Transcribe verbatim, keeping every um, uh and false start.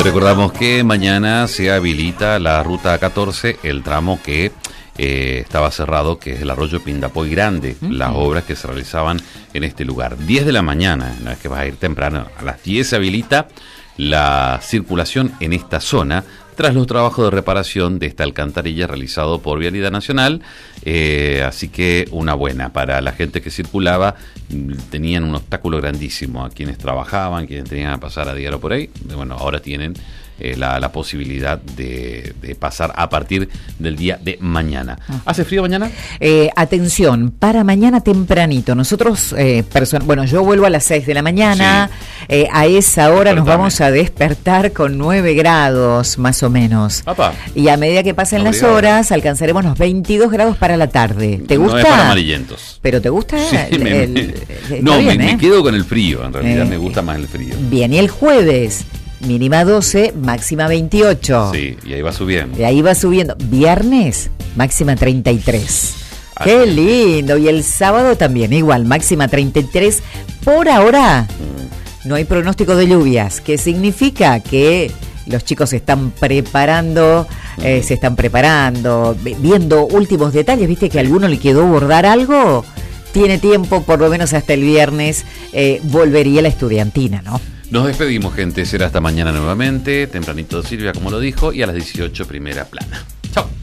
Recordamos que mañana se habilita la ruta catorce, el tramo que eh, estaba cerrado, que es el arroyo Pindapoy Grande, uh-huh. las obras que se realizaban en este lugar. diez de la mañana, no es que vas a ir temprano, a las diez se habilita la circulación en esta zona tras los trabajos de reparación de esta alcantarilla realizado por Vialidad Nacional, eh, así que una buena para la gente que circulaba. Tenían un obstáculo grandísimo a quienes trabajaban, quienes tenían que pasar a diario por ahí. Bueno, ahora tienen eh, la, la posibilidad de, de pasar a partir del día de mañana. ¿Hace frío mañana? Eh, atención, para mañana tempranito. Nosotros, eh, person- bueno, yo vuelvo a las seis de la mañana. Sí. Eh, a esa hora Despertame. Nos vamos a despertar con nueve grados, más o menos. Papá. Y a medida que pasen no, las obligado. horas, alcanzaremos los veintidós grados para la tarde. ¿Te gusta? No es para amarillentos. ¿Pero te gusta? Sí, el, me, el, el, no, bien, me, ¿eh? me quedo con el frío. En realidad eh, me gusta más el frío. Bien, y el jueves, mínima doce, máxima veintiocho. Sí, y ahí va subiendo. Y ahí va subiendo. Viernes, máxima treinta y tres. Así ¡qué lindo! Y el sábado también, igual, máxima treinta y tres. Por ahora, mm. no hay pronóstico de lluvias, que significa que los chicos se están preparando, mm. eh, se están preparando, viendo últimos detalles. ¿Viste que a alguno le quedó bordar algo? Tiene tiempo, por lo menos hasta el viernes, eh, volvería la estudiantina, ¿no? Nos despedimos, gente. Será hasta mañana nuevamente. Tempranito Silvia, como lo dijo, y a las dieciocho, primera plana. Chao.